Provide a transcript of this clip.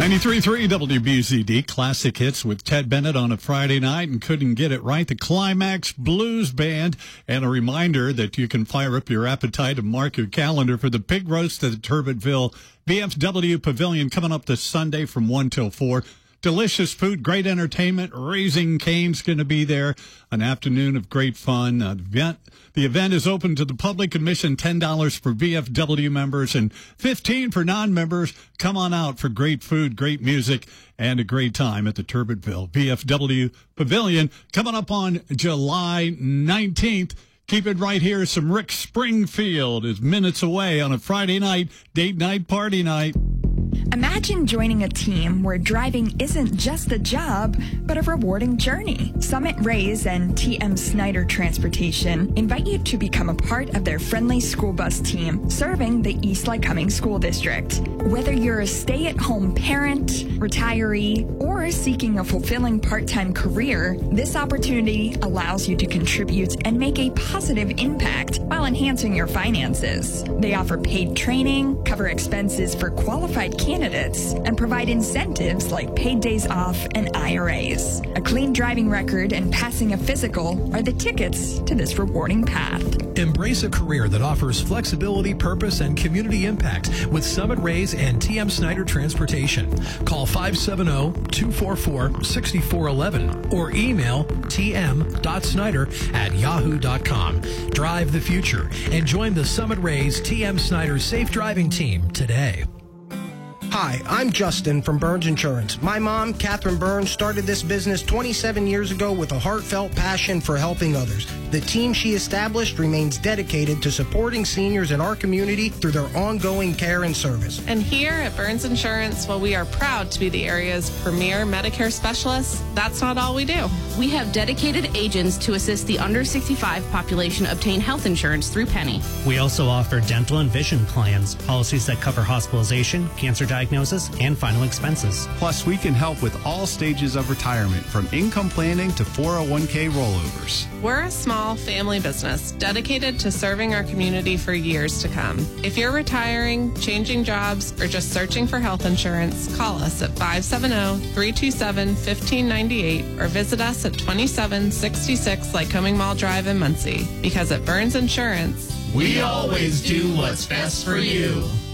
93.3 WBZD, classic hits with Ted Bennett on a Friday night and couldn't get it right. The Climax Blues Band. And a reminder that you can fire up your appetite and mark your calendar for the pig roast at the Turbitville VFW Pavilion coming up this Sunday from 1 till 4. Delicious food, great entertainment. Raising Cane's going to be there. An afternoon of great fun. The event is open to the public. Admission $10 for VFW members and $15 for non-members. Come on out for great food, great music, and a great time at the Turbitville VFW Pavilion. Coming up on July 19th. Keep it right here. Some Rick Springfield is minutes away on a Friday night, date night, party night. Imagine joining a team where driving isn't just a job, but a rewarding journey. Summit Rays and TM Snyder Transportation invite you to become a part of their friendly school bus team serving the East Lycoming School District. Whether you're a stay-at-home parent, retiree, or seeking a fulfilling part-time career, this opportunity allows you to contribute and make a positive impact while enhancing your finances. They offer paid training, cover expenses for qualified candidates, and provide incentives like paid days off and IRAs. A clean driving record and passing a physical are the tickets to this rewarding path. Embrace a career that offers flexibility, purpose, and community impact with Summit Rays and TM Snyder Transportation. Call 570-244-6411 or email tm.snyder@yahoo.com. Drive the future and join the Summit Rays TM Snyder Safe Driving Team today. Hi, I'm Justin from Burns Insurance. My mom, Catherine Burns, started this business 27 years ago with a heartfelt passion for helping others. The team she established remains dedicated to supporting seniors in our community through their ongoing care and service. And here at Burns Insurance, while we are proud to be the area's premier Medicare specialists, that's not all we do. We have dedicated agents to assist the under 65 population obtain health insurance through Penny. We also offer dental and vision plans, policies that cover hospitalization, cancer diagnosis, and final expenses. Plus, we can help with all stages of retirement, from income planning to 401k rollovers. We're a small family business dedicated to serving our community for years to come. If you're retiring, changing jobs, or just searching for health insurance, call us at 570-327-1598 or visit us at 2766 Lycoming Mall Drive in Muncie. Because at Burns Insurance, we always do what's best for you.